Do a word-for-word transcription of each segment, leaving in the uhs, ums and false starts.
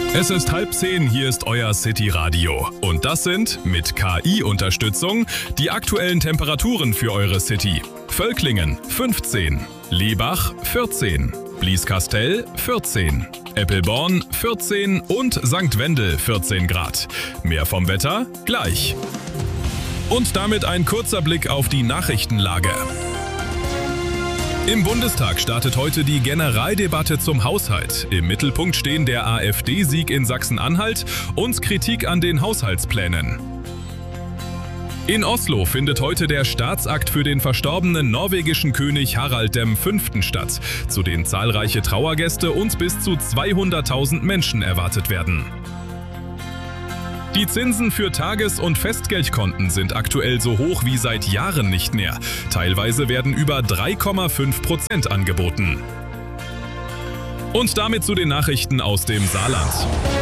Es ist halb zehn, hier ist euer City Radio. Und das sind, mit K I-Unterstützung, die aktuellen Temperaturen für eure City. Völklingen fünfzehn, Lebach vierzehn, Blieskastel vierzehn, Eppelborn vierzehn und Sankt Wendel vierzehn Grad. Mehr vom Wetter gleich. Und damit ein kurzer Blick auf die Nachrichtenlage. Im Bundestag startet heute die Generaldebatte zum Haushalt. Im Mittelpunkt stehen der AfD-Sieg in Sachsen-Anhalt und Kritik an den Haushaltsplänen. In Oslo findet heute der Staatsakt für den verstorbenen norwegischen König Harald der Fünfte statt, zu dem zahlreiche Trauergäste und bis zu zweihunderttausend Menschen erwartet werden. Die Zinsen für Tages- und Festgeldkonten sind aktuell so hoch wie seit Jahren nicht mehr. Teilweise werden über drei Komma fünf Prozent angeboten. Und damit zu den Nachrichten aus dem Saarland.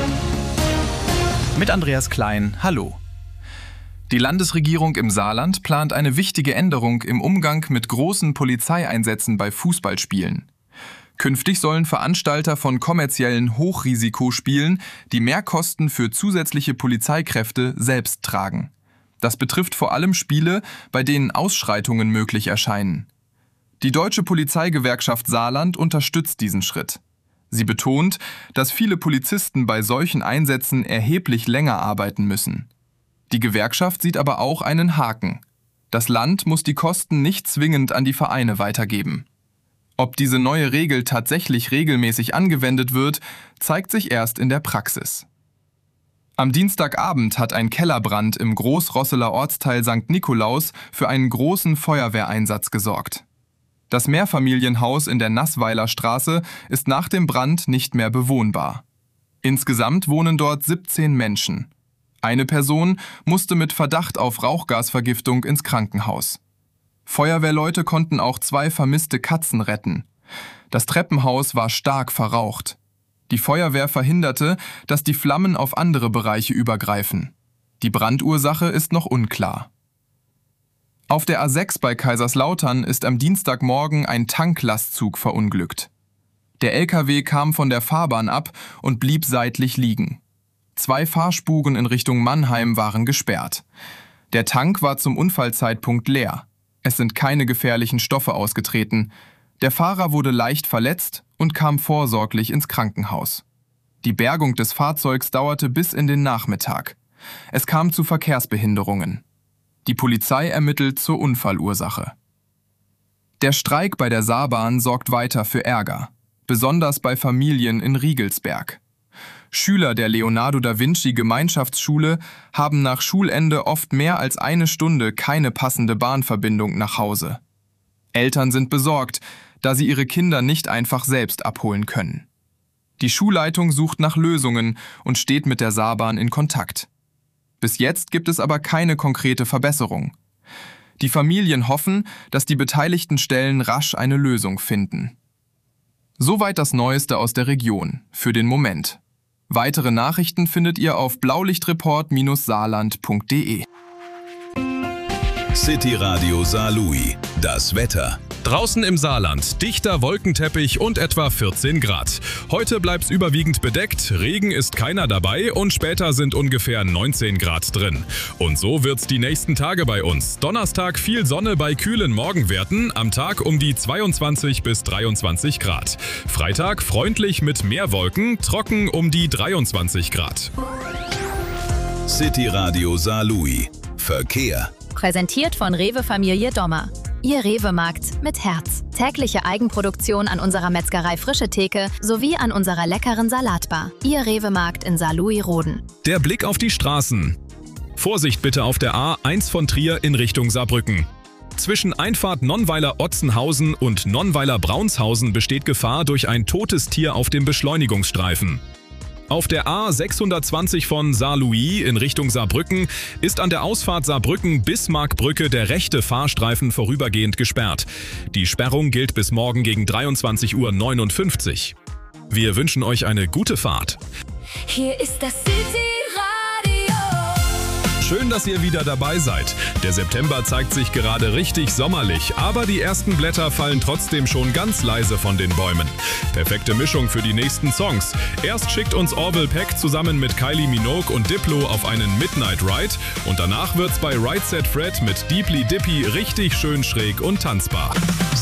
Mit Andreas Klein, hallo. Die Landesregierung im Saarland plant eine wichtige Änderung im Umgang mit großen Polizeieinsätzen bei Fußballspielen. Künftig sollen Veranstalter von kommerziellen Hochrisikospielen die Mehrkosten für zusätzliche Polizeikräfte selbst tragen. Das betrifft vor allem Spiele, bei denen Ausschreitungen möglich erscheinen. Die Deutsche Polizeigewerkschaft Saarland unterstützt diesen Schritt. Sie betont, dass viele Polizisten bei solchen Einsätzen erheblich länger arbeiten müssen. Die Gewerkschaft sieht aber auch einen Haken. Das Land muss die Kosten nicht zwingend an die Vereine weitergeben. Ob diese neue Regel tatsächlich regelmäßig angewendet wird, zeigt sich erst in der Praxis. Am Dienstagabend hat ein Kellerbrand im Großrosseler Ortsteil Sankt Nikolaus für einen großen Feuerwehreinsatz gesorgt. Das Mehrfamilienhaus in der Nassweiler Straße ist nach dem Brand nicht mehr bewohnbar. Insgesamt wohnen dort siebzehn Menschen. Eine Person musste mit Verdacht auf Rauchgasvergiftung ins Krankenhaus. Feuerwehrleute konnten auch zwei vermisste Katzen retten. Das Treppenhaus war stark verraucht. Die Feuerwehr verhinderte, dass die Flammen auf andere Bereiche übergreifen. Die Brandursache ist noch unklar. Auf der A sechs bei Kaiserslautern ist am Dienstagmorgen ein Tanklastzug verunglückt. Der L K W kam von der Fahrbahn ab und blieb seitlich liegen. Zwei Fahrspuren in Richtung Mannheim waren gesperrt. Der Tank war zum Unfallzeitpunkt leer. Es sind keine gefährlichen Stoffe ausgetreten. Der Fahrer wurde leicht verletzt und kam vorsorglich ins Krankenhaus. Die Bergung des Fahrzeugs dauerte bis in den Nachmittag. Es kam zu Verkehrsbehinderungen. Die Polizei ermittelt zur Unfallursache. Der Streik bei der Saarbahn sorgt weiter für Ärger, besonders bei Familien in Riegelsberg. Schüler der Leonardo da Vinci Gemeinschaftsschule haben nach Schulende oft mehr als eine Stunde keine passende Bahnverbindung nach Hause. Eltern sind besorgt, da sie ihre Kinder nicht einfach selbst abholen können. Die Schulleitung sucht nach Lösungen und steht mit der Saarbahn in Kontakt. Bis jetzt gibt es aber keine konkrete Verbesserung. Die Familien hoffen, dass die beteiligten Stellen rasch eine Lösung finden. Soweit das Neueste aus der Region, für den Moment. Weitere Nachrichten findet ihr auf blaulichtreport saarland punkt de. City Radio Saarlouis. Das Wetter. Draußen im Saarland dichter Wolkenteppich und etwa vierzehn Grad. Heute bleibt's überwiegend bedeckt, Regen ist keiner dabei und später sind ungefähr neunzehn Grad drin. Und so wird's die nächsten Tage bei uns. Donnerstag viel Sonne bei kühlen Morgenwerten, am Tag um die zweiundzwanzig bis dreiundzwanzig Grad. Freitag freundlich mit mehr Wolken, trocken um die dreiundzwanzig Grad. City Radio Saarlouis. Verkehr. Präsentiert von Rewe Familie Dommer. Ihr Rewe-Markt mit Herz. Tägliche Eigenproduktion an unserer Metzgerei Frische Theke sowie an unserer leckeren Salatbar. Ihr Rewe-Markt in Saarlouis-Roden. Der Blick auf die Straßen. Vorsicht bitte auf der A eins von Trier in Richtung Saarbrücken. Zwischen Einfahrt Nonnweiler-Otzenhausen und Nonnweiler-Braunshausen besteht Gefahr durch ein totes Tier auf dem Beschleunigungsstreifen. Auf der A sechshundertzwanzig von Saarlouis in Richtung Saarbrücken ist an der Ausfahrt Saarbrücken-Bismarckbrücke der rechte Fahrstreifen vorübergehend gesperrt. Die Sperrung gilt bis morgen gegen dreiundzwanzig Uhr neunundfünfzig. Wir wünschen euch eine gute Fahrt. Hier ist das City Radio. schön, dass ihr wieder dabei seid. Der September zeigt sich gerade richtig sommerlich, aber die ersten Blätter fallen trotzdem schon ganz leise von den Bäumen. Perfekte Mischung für die nächsten Songs. Erst schickt uns Orville Peck zusammen mit Kylie Minogue und Diplo auf einen Midnight Ride und danach wird's bei Right Said Fred mit Deeply Dippy richtig schön schräg und tanzbar.